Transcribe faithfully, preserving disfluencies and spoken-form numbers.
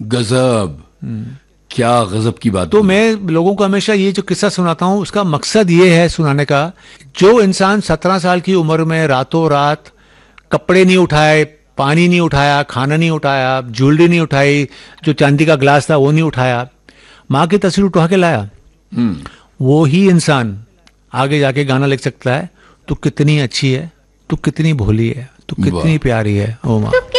गजब, क्या गजब की बात। तो मैं लोगों को हमेशा ये जो किस्सा सुनाता हूँ उसका मकसद ये है सुनाने का, जो इंसान सत्रह साल की उम्र में रातों रात कपड़े नहीं उठाए, पानी नहीं उठाया, खाना नहीं उठाया, ज्वेलरी नहीं उठाई, जो चांदी का ग्लास था वो नहीं उठाया, माँ की तस्वीर उठा के लाया, वो ही इंसान आगे जाके गाना लिख सकता है, तू कितनी अच्छी है, तू कितनी भोली है, तू कितनी प्यारी है ओ माँ।